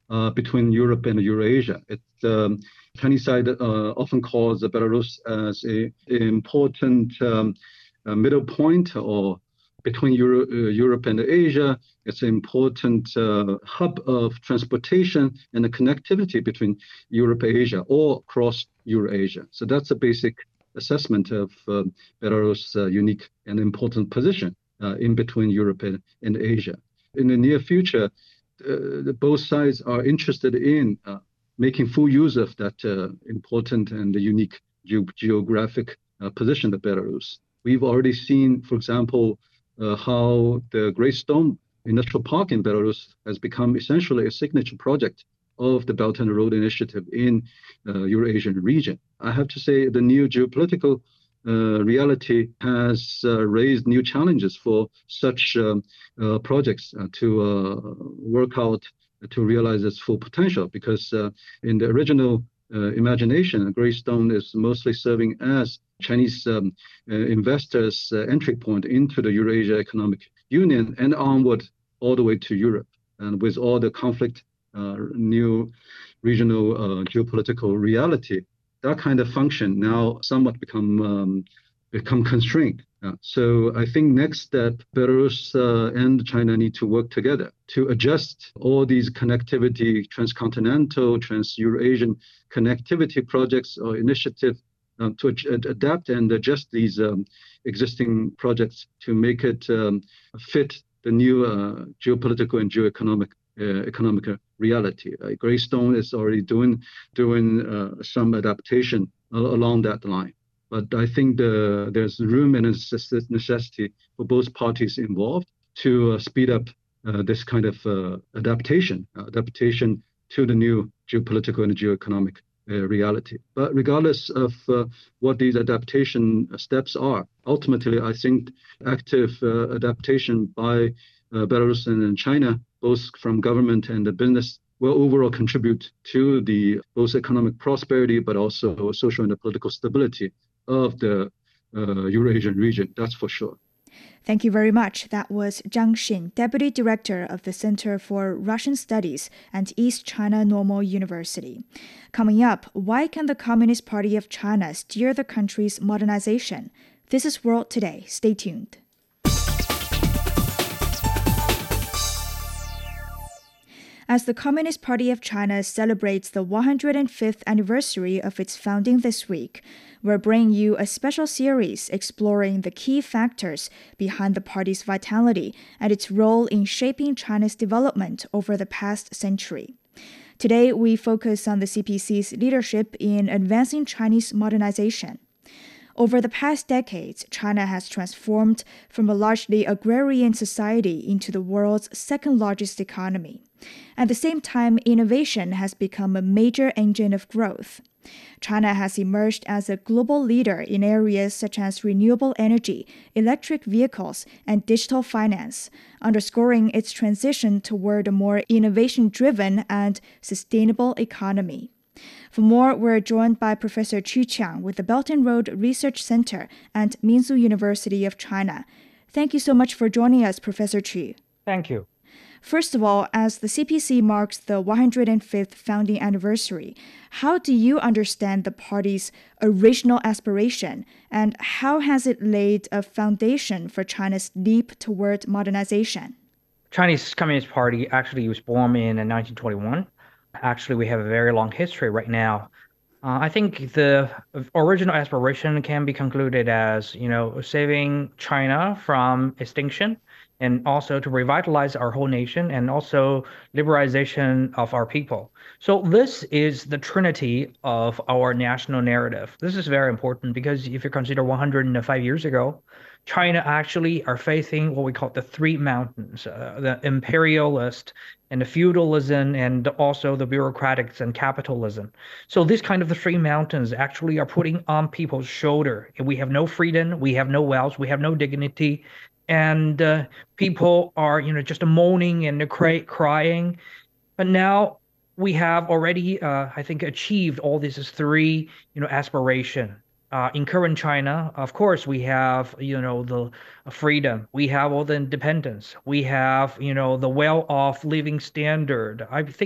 between Europe and Eurasia. Chinese side often calls Belarus as an important middle point or between Europe and Asia. It's an important hub of transportation and the connectivity between Europe and Asia or across Eurasia. So that's a basic assessment of Belarus' unique and important position in between Europe and Asia. In the near future, both sides are interested in making full use of that important and unique geographic position of Belarus. We've already seen, for example, how the Greystone Industrial Park in Belarus has become essentially a signature project of the Belt and Road Initiative in Eurasian region. I have to say the new geopolitical reality has raised new challenges for such projects to work out, to realize its full potential, because in the original imagination, Greystone is mostly serving as Chinese investors' entry point into the Eurasia Economic Union and onward all the way to Europe. And with all the conflict, new regional geopolitical reality, that kind of function now somewhat become constrained. So I think next step, Belarus and China need to work together to adjust all these connectivity, transcontinental, trans-Eurasian connectivity projects or initiatives to adapt and adjust these existing projects to make it fit the new geopolitical and economic reality. Greystone is already doing some adaptation along that line. But I think there's room and necessity for both parties involved to speed up this kind of adaptation to the new geopolitical and geoeconomic reality. But regardless of what these adaptation steps are, ultimately, I think active adaptation by Belarus and China, both from government and the business, will overall contribute to the both economic prosperity, but also social and political stability of the Eurasian region. That's for sure. Thank you very much. That was Zhang Xin, Deputy Director of the Center for Russian Studies and East China Normal University. Coming up, why can the Communist Party of China steer the country's modernization? This is World Today. Stay tuned. As the Communist Party of China celebrates the 105th anniversary of its founding this week, we're bringing you a special series exploring the key factors behind the party's vitality and its role in shaping China's development over the past century. Today, we focus on the CPC's leadership in advancing Chinese modernization. Over the past decades, China has transformed from a largely agrarian society into the world's second-largest economy. At the same time, innovation has become a major engine of growth. China has emerged as a global leader in areas such as renewable energy, electric vehicles, and digital finance, underscoring its transition toward a more innovation-driven and sustainable economy. For more, we're joined by Professor Qu Qiang with the Belt and Road Research Center and Minzu University of China. Thank you so much for joining us, Professor Qu. Thank you. First of all, as the CPC marks the 105th founding anniversary, how do you understand the party's original aspiration, and how has it laid a foundation for China's leap toward modernization? Chinese Communist Party actually was born in 1921. Actually, we have a very long history right now. I think the original aspiration can be concluded as, saving China from extinction, and also to revitalize our whole nation, and also liberalization of our people. So this is the trinity of our national narrative. This is very important because if you consider 105 years ago, China actually are facing what we call the three mountains, the imperialist and the feudalism and also the bureaucratics and capitalism. So this kind of the three mountains actually are putting on people's shoulder. We have no freedom, we have no wealth, we have no dignity, and people are, just moaning and crying. But now we have already, I think, achieved all these three, aspiration. In current China, of course, we have, the freedom. We have all the independence. We have, the well-off living standard. I think